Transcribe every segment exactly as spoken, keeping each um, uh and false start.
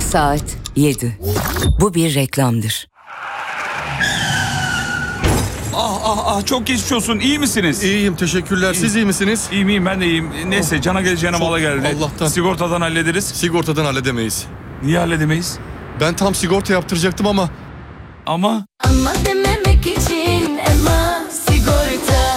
Saat yedi. Bu bir reklamdır. Ah ah ah çok geçmiş olsun. İyi misiniz? İyiyim teşekkürler. Siz iyi misiniz? İyiyim iyiyim ben de iyiyim. Neyse Oh, cana geleceğine çok mala geldi. Allah'tan. Sigortadan hallederiz. Sigortadan halledemeyiz. Niye halledemeyiz? Ben tam sigorta yaptıracaktım ama. Ama... Ama dememek için Ema Sigorta.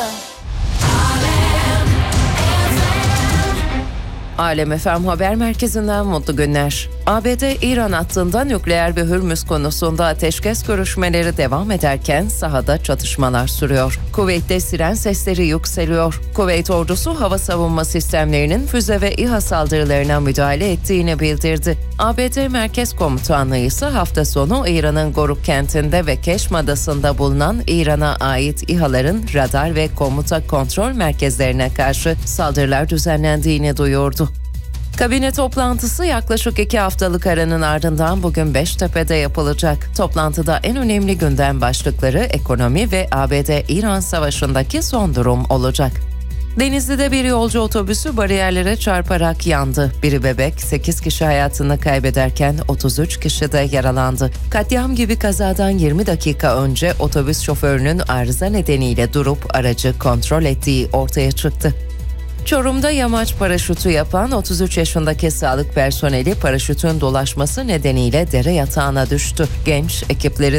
Alem F M Haber Merkezi'nden mutlu günler. A B D, İran hattında nükleer ve Hürmüz konusunda ateşkes görüşmeleri devam ederken sahada çatışmalar sürüyor. Kuveyt'te siren sesleri yükseliyor. Kuveyt ordusu hava savunma sistemlerinin füze ve İHA saldırılarına müdahale ettiğini bildirdi. A B D Merkez Komutanlığı ise hafta sonu İran'ın Goruk kentinde ve Keşm Adası'nda bulunan İran'a ait İHA'ların radar ve komuta kontrol merkezlerine karşı saldırılar düzenlendiğini duyurdu. Kabine toplantısı yaklaşık iki haftalık aranın ardından bugün Beştepe'de yapılacak. Toplantıda en önemli gündem başlıkları ekonomi ve A B D-İran savaşındaki son durum olacak. Denizli'de bir yolcu otobüsü bariyerlere çarparak yandı. Biri bebek, sekiz kişi hayatını kaybederken otuz üç kişi de yaralandı. Katliam gibi kazadan yirmi dakika önce otobüs şoförünün arıza nedeniyle durup aracı kontrol ettiği ortaya çıktı. Çorum'da yamaç paraşütü yapan otuz üç yaşındaki sağlık personeli paraşütün dolaşması nedeniyle dere yatağına düştü. Genç ekiplerin